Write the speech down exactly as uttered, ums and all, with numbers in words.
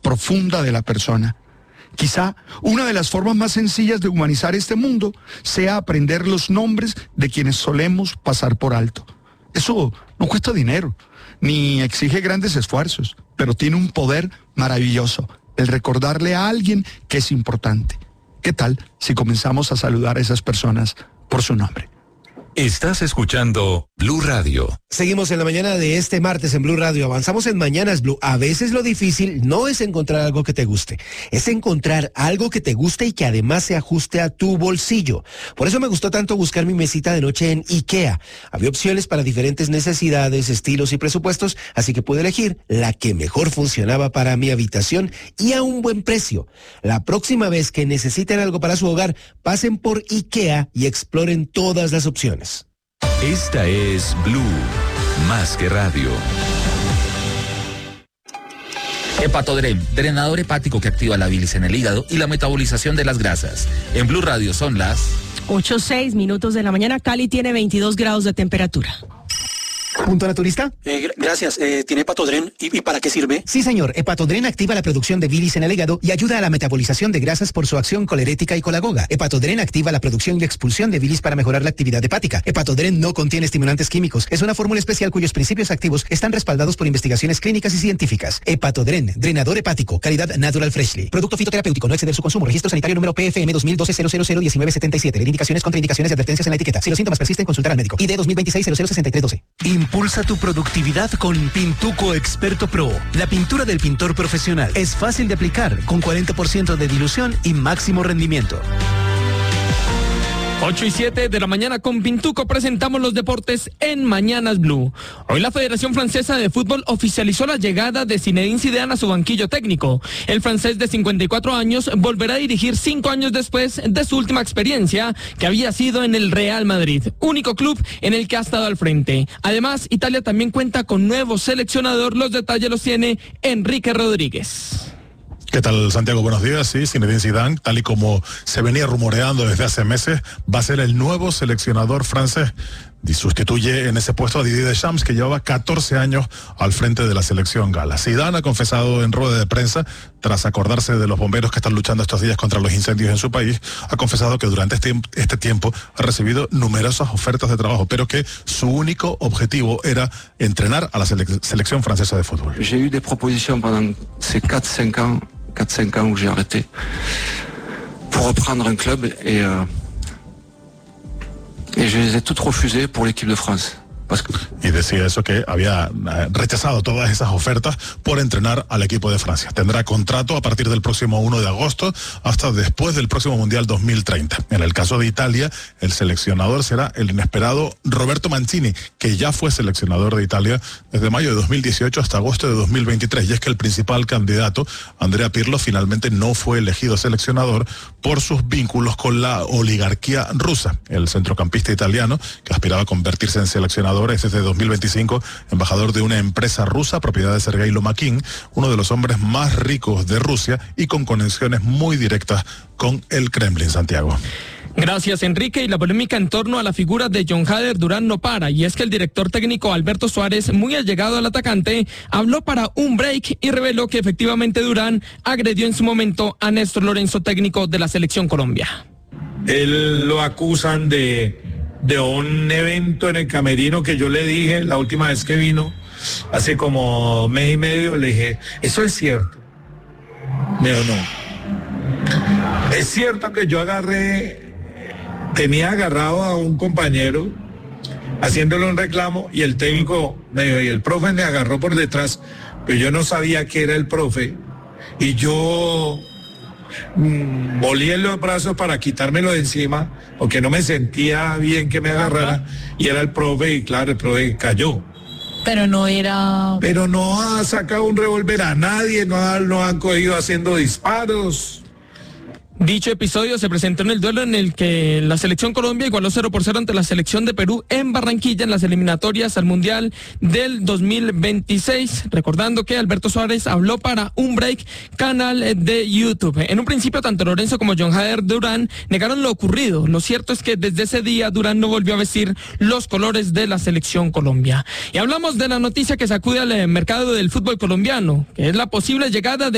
profunda de la persona. Quizá una de las formas más sencillas de humanizar este mundo sea aprender los nombres de quienes solemos pasar por alto. Eso no cuesta dinero, ni exige grandes esfuerzos, pero tiene un poder maravilloso, el recordarle a alguien que es importante. ¿Qué tal si comenzamos a saludar a esas personas por su nombre? Estás escuchando Blue Radio. Seguimos en la mañana de este martes en Blue Radio. Avanzamos en Mañanas Blue. A veces lo difícil no es encontrar algo que te guste, es encontrar algo que te guste y que además se ajuste a tu bolsillo. Por eso me gustó tanto buscar mi mesita de noche en IKEA. Había opciones para diferentes necesidades, estilos y presupuestos, así que pude elegir la que mejor funcionaba para mi habitación y a un buen precio. La próxima vez que necesiten algo para su hogar, pasen por IKEA y exploren todas las opciones. Esta es Blue, más que radio. Hepatodrem, drenador hepático que activa la bilis en el hígado y la metabolización de las grasas. En Blue Radio son las ocho seis minutos de la mañana. Cali tiene veintidós grados de temperatura. ¿Punto naturista? Eh, gracias. Eh, ¿Tiene Hepatodren? ¿Y, ¿Y para qué sirve? Sí, señor. Hepatodren activa la producción de bilis en el hígado y ayuda a la metabolización de grasas por su acción colerética y colagoga. Hepatodren activa la producción y expulsión de bilis para mejorar la actividad hepática. Hepatodren no contiene estimulantes químicos. Es una fórmula especial cuyos principios activos están respaldados por investigaciones clínicas y científicas. Hepatodren, drenador hepático, calidad Natural Freshly. Producto fitoterapéutico, no exceder su consumo. Registro sanitario número P F M dos mil doce cero cero cero diecinueve setenta y siete. Leer indicaciones, contraindicaciones y advertencias en la etiqueta. Si los síntomas persisten, consultar al médico. I D dos mil veintiséis cero cero sesenta y tres doce. Impulsa tu productividad con Pintuco Experto Pro. La pintura del pintor profesional es fácil de aplicar, con cuarenta por ciento de dilución y máximo rendimiento. ocho y siete de la mañana con Pintuco presentamos los deportes en Mañanas Blue. Hoy la Federación Francesa de Fútbol oficializó la llegada de Zinedine Zidane a su banquillo técnico. El francés de cincuenta y cuatro años volverá a dirigir cinco años después de su última experiencia, que había sido en el Real Madrid, único club en el que ha estado al frente. Además, Italia también cuenta con nuevo seleccionador. Los detalles los tiene Enrique Rodríguez. ¿Qué tal, Santiago? Buenos días. Sí, Zinedine Zidane, tal y como se venía rumoreando desde hace meses, va a ser el nuevo seleccionador francés. Y sustituye en ese puesto a Didier Deschamps, que llevaba catorce años al frente de la selección gala. Zidane ha confesado en rueda de prensa, tras acordarse de los bomberos que están luchando estos días contra los incendios en su país, ha confesado que durante este, este tiempo ha recibido numerosas ofertas de trabajo, pero que su único objetivo era entrenar a la sele- selección francesa de fútbol. J'ai eu des propositions pendant ces quatre cinq ans, quatre cinq ans où j'ai arrêté, pour reprendre un club et... Euh... Et je les ai toutes refusées pour l'équipe de France. Y decía eso, que había rechazado todas esas ofertas por entrenar al equipo de Francia. Tendrá contrato a partir del próximo uno de agosto hasta después del próximo Mundial dos mil treinta. En el caso de Italia, el seleccionador será el inesperado Roberto Mancini, que ya fue seleccionador de Italia desde mayo de dos mil dieciocho hasta agosto de dos mil veintitrés. Y es que el principal candidato, Andrea Pirlo, finalmente no fue elegido seleccionador por sus vínculos con la oligarquía rusa. El centrocampista italiano, que aspiraba a convertirse en seleccionador, es desde dos mil veinticinco embajador de una empresa rusa propiedad de Sergei Lomakin, uno de los hombres más ricos de Rusia y con conexiones muy directas con el Kremlin. Santiago. Gracias, Enrique. Y la polémica en torno a la figura de John Hader Durán no para, y es que el director técnico Alberto Suárez, muy allegado al atacante, habló para un break y reveló que efectivamente Durán agredió en su momento a Néstor Lorenzo, técnico de la Selección Colombia. Él lo acusan de, de un evento en el camerino que yo le dije la última vez que vino, hace como mes y medio, le dije, ¿eso es cierto? Me dijo, no. Es cierto que yo agarré... Tenía agarrado a un compañero haciéndole un reclamo y el técnico me dijo, y el profe me agarró por detrás, pero yo no sabía que era el profe y yo mmm, volé los brazos para quitármelo de encima porque no me sentía bien que me agarrara y era el profe y claro, el profe cayó. Pero no era... Pero no ha sacado un revólver a nadie, no, ha, no han cogido haciendo disparos. Dicho episodio se presentó en el duelo en el que la Selección Colombia igualó cero por cero ante la Selección de Perú en Barranquilla en las eliminatorias al Mundial del dos mil veintiséis. Recordando que Alberto Suárez habló para un break, canal de YouTube. En un principio, tanto Lorenzo como John Hader Durán negaron lo ocurrido. Lo cierto es que desde ese día Durán no volvió a vestir los colores de la Selección Colombia. Y hablamos de la noticia que sacude al mercado del fútbol colombiano, que es la posible llegada de